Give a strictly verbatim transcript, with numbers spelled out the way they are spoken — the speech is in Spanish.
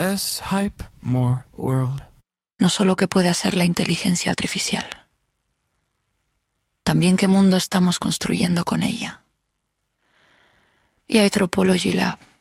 Less hype, more world. No solo qué puede hacer la inteligencia artificial, también qué mundo estamos construyendo con ella. Y Anthropology Lab